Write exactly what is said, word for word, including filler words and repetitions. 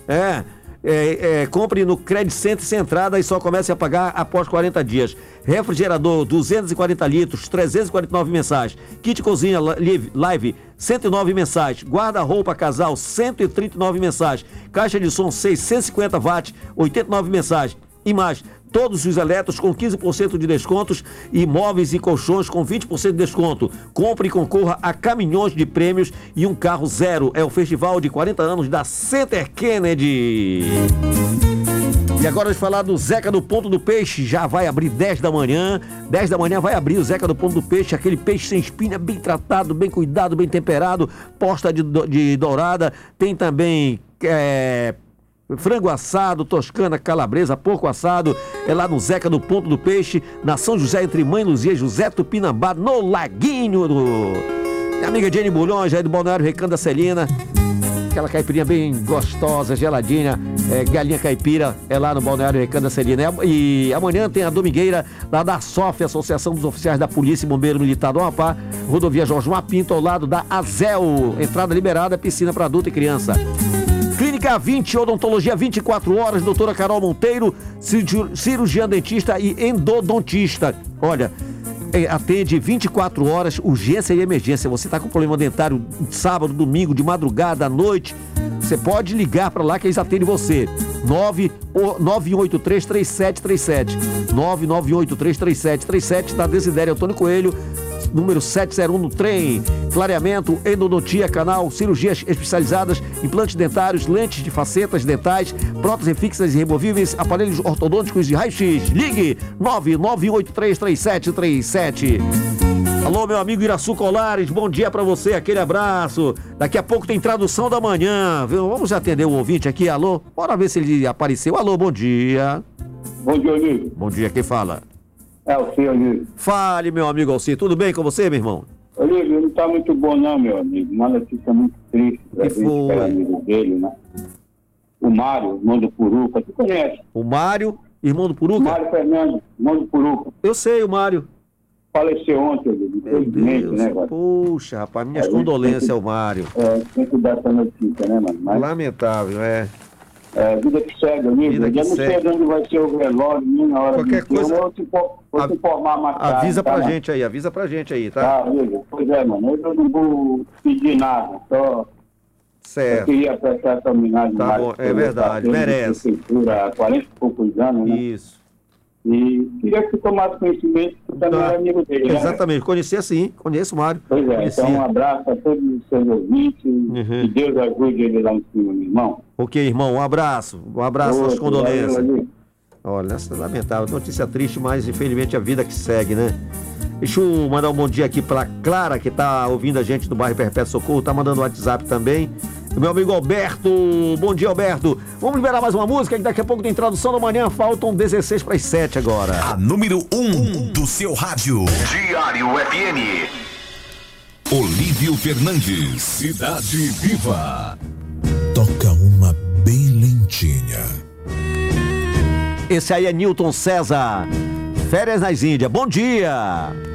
É, é, é, compre no Credit Center sem entrada e só comece a pagar após quarenta dias. Refrigerador duzentos e quarenta litros, trezentos e quarenta e nove mensais. Kit cozinha live, live cento e nove mensais. Guarda-roupa casal cento e trinta e nove mensais. Caixa de som seiscentos e cinquenta watts, oitenta e nove mensais. E mais, todos os eletros com quinze por cento de descontos e móveis e colchões com vinte por cento de desconto. Compre e concorra a caminhões de prêmios e um carro zero. É o festival de quarenta anos da Center Kennedy. E agora vamos falar do Zeca do Ponto do Peixe. Já vai abrir dez da manhã. dez da manhã vai abrir o Zeca do Ponto do Peixe. Aquele peixe sem espinha, bem tratado, bem cuidado, bem temperado. Posta de, de dourada. Tem também... É... frango assado, toscana, calabresa, porco assado, é lá no Zeca do Ponto do Peixe, na São José, entre Mãe Luzia e José Tupinambá, no Laguinho do... Minha amiga Jenny Bulhões, aí do Balneário Recanto da Celina, aquela caipirinha bem gostosa, geladinha, é, galinha caipira, é lá no Balneário Recanto da Celina. E amanhã tem a domingueira lá da S O F, Associação dos Oficiais da Polícia e Bombeiro Militar do Amapá, rodovia Jorge Mapinto, ao lado da Azel, entrada liberada, piscina para adulto e criança. Clínica vinte, odontologia vinte e quatro horas, doutora Carol Monteiro, cirurgiã dentista e endodontista. Olha, atende vinte e quatro horas, urgência e emergência. Você está com problema dentário sábado, domingo, de madrugada, à noite, você pode ligar para lá que eles atendem você. nove nove oito três, três sete três sete. nove nove oito três, três sete três sete, da Desidério Antônio Coelho, número sete zero um no trem. Clareamento, endodontia, canal, cirurgias especializadas, implantes dentários, lentes de facetas dentais, próteses fixas e removíveis, aparelhos ortodônticos e raio-x. Ligue nove nove oito três, três sete três sete. Alô, meu amigo Iraçu Colares, bom dia pra você, aquele abraço. Daqui a pouco tem tradução da manhã, viu? Vamos atender o ouvinte aqui, alô? Bora ver se ele apareceu. Alô, bom dia. Bom dia, Olívio. Bom dia, quem fala? É o senhor, Olívio. Fale, meu amigo Alci, tudo bem com você, meu irmão? Olívio, não tá muito bom não, meu amigo. Uma notícia muito triste pra Que gente, foi? que era amigo dele, né? O Mário, irmão do Puruca, tu conhece? O Mário, irmão do Puruca? Mário Fernandes, irmão do Puruca. Eu sei, o Mário. Faleceu ontem, Olívio, Meu infelizmente, Deus, né, cara? puxa, rapaz, minhas É, condolências tem ao Mário. É, tem que dar essa notícia, né, mano? Mas, Lamentável, é. é, vida que segue, Olívio. Vida Eu que já não segue. sei onde vai ser o velório, nem na hora Qualquer de ter, coisa- eu vou te, po- vou te informar mais tarde. Avisa tá, pra mano? gente aí, avisa pra gente aí, tá? Tá, Olívio. Pois é, mano. Eu não vou pedir nada, só... Eu Certo, queria prestar essa homenagem. Tá mais bom, é pelo verdade, papel de merece. prefeitura há quarenta e poucos anos, né? isso. E queria que tu tomasse conhecimento, que tu também Tá. é amigo dele, né? Exatamente, conhecia sim, conheço o Mário. Pois é, Conhecia. então um abraço a todos os seus ouvintes, Uhum. que Deus ajude ele lá em cima, meu irmão. Ok, irmão, um abraço, um abraço, as Outro, condolências. valeu, valeu. Olha, essa é lamentável, notícia triste, mas infelizmente a vida que segue, né? Deixa eu mandar um bom dia aqui pra Clara, que tá ouvindo a gente do bairro Perpétuo Socorro, tá mandando o WhatsApp também. O meu amigo Alberto, bom dia, Alberto. Vamos liberar mais uma música, que daqui a pouco tem tradução da manhã, faltam dezesseis para as sete agora. A número um do seu rádio. Diário F M. Olívio Fernandes. Cidade Viva. Toca uma bem lentinha. Esse aí é Newton César, Férias nas Índias, bom dia.